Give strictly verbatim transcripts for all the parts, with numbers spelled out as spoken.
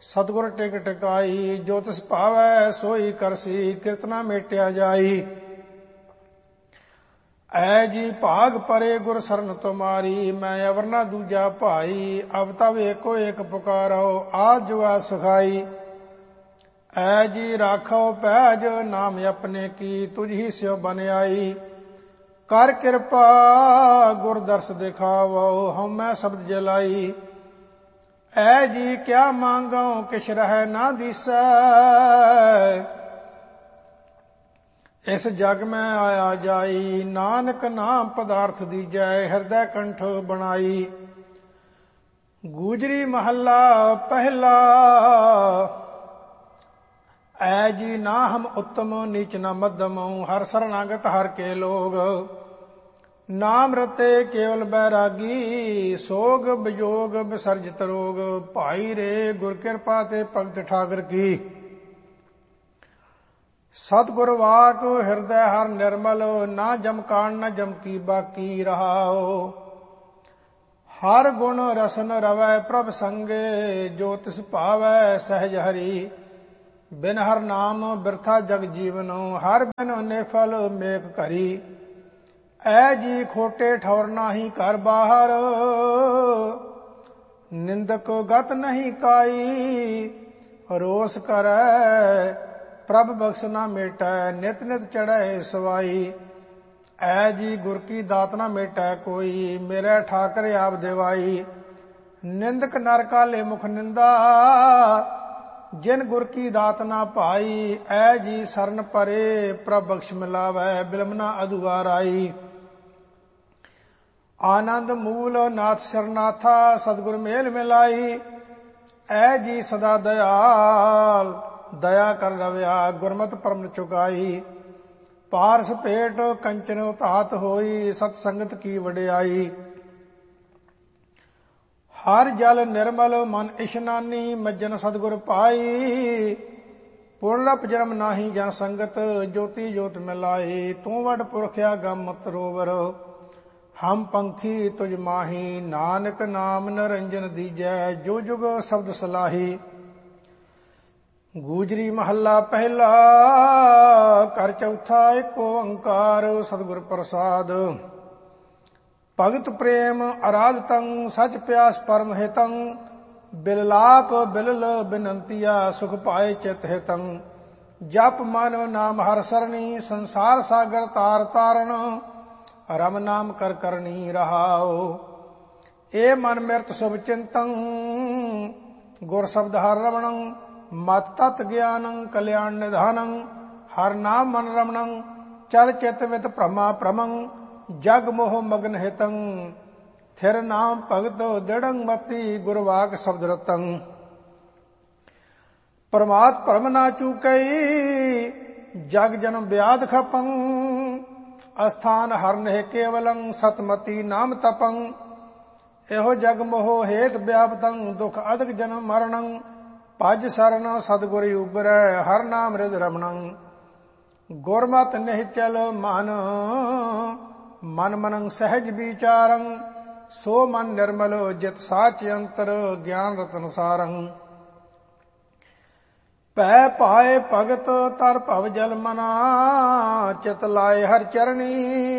सतगुर टिक टिकाई। जो तिस भावै सोई करसी, किरतना मेटिया जाई। ऐ जी भाग परे गुर सरन तुम्हारी, मैं अवर न दूजा भाई। अब तब एको एक पुकारो, आज जुआ सखाई। ऐ जी राखो पैज नाम अपने की, तुझ ही स्यो बन आई। कर कृपा गुर दर्श दिखावो, हम मैं शब्द जलाई। ऐ जी क्या मांगो किश रह ना दिसै, इस जग में आया जाई। नानक नाम पदार्थ दीजै, हृदय कंठ बनाई। गूजरी महला पहला, ऐ जी ना हम उत्तम नीच न मध्यम, हर शरणागत हर के लोग। नाम रते केवल बैरागी, सोग वियोग विसर्जित रोग। भाई रे गुर कृपा ते भगत ठाकर की, सतगुर वाक हृदय हर निर्मल। ना जमकान न जम की बाकी रहाओ। हर गुण रसन रवै प्रभ संगे, जो तिस भावै सहज हरि। बिन हर नाम बिरथा जग जीवनो, हर बिन निफल मेघ करी। ऐ जी खोटे ठौर नाही घर बाहर, निंदक गत नहीं काई। रोस करै प्रभ बख्श ना मेटै, नित नित चढ़ै सवाई। ऐ जी गुर की दात ना मेटै कोई, मेरे ठाकर आप दिवाई। निंदक नर काले मुख निंदा, जिन गुर की दात ना पाई। ऐ जी सरन परे प्रभ बख्श मिलावै, बिलमना अदुआर आई। आनंद मूल नाथ सरनाथा, सतगुर मेल मिलाई। ऐ जी सदा दयाल दया कर रव्या, गुरमत परम चुकाई। पारस पेट कंचन उतात होई, सतसंगत की वडियाई। हर जल निर्मल मन इशनानी, मज्जन सतगुर पाई। पुनरप जन्म नाही जन संगत, ज्योति ज्योत मिलाई। तू वड पुरख्या गम तरोवर, हम पंखी तुझ माही। नानक नाम निरंजन दीजै, जो जुग शब्द सलाही। गूजरी महला पहला, कर चौथा एक ओंकार। सतगुर प्रसाद भगत प्रेम आराधतं, सच प्यास परम हितं। बिललाप बिलल बिनंतिया, सुख पाए चित हितं। जप मन नाम हर सरणी, संसार सागर तार तारण। रम नाम कर करनी रहाओ, ए मन मिरत शुभ चिंतं। गुर शब्द हर रमणं, मत तत् ज्ञानं कल्याण निधानं। हर नाम मन रमणं, चल चित वित भ्रमा भ्रमं। जग मोह मगन हितं, थिर नाम भगत दृढ़ं मति। गुरवाक शब्द रतं, परमात परम ना चूकई। जग जन व्याध खपं, अस्थान हर नेह केवलं। सतमति नाम तपं, एहो जग मोह हेत व्यापतं। दुख अधिक जन्म मरणं, भज सरन सतगुर उबरै। हर नाम हृद रमणं, गुरमत निश्चल मन। मन मनंग सहज विचारं, सो मन निर्मल जित साच अंतर। ज्ञान रतन सारं, पै पाए भगत तर भव जल मना। चित लाए हर चरणी,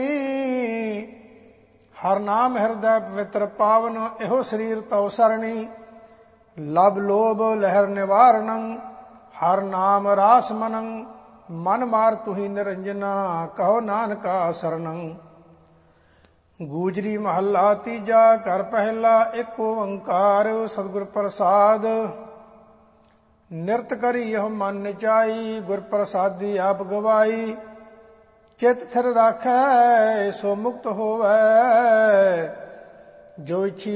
हर नाम हृदय पवित्र पावन। एहो शरीर तव सरणी, लब लोभ लहर निवारणं। हर नाम रास मनं, मन मार तुही निरंजना। कहो नानका शरणं। गूजरी महला तीजा, कर पहला एक ओंकार। सतगुर प्रसाद निरत करी यह मन निचाई। गुर प्रसादी आप गवाई, चित थिर राखै सो मुक्त होवै। जो इच्छी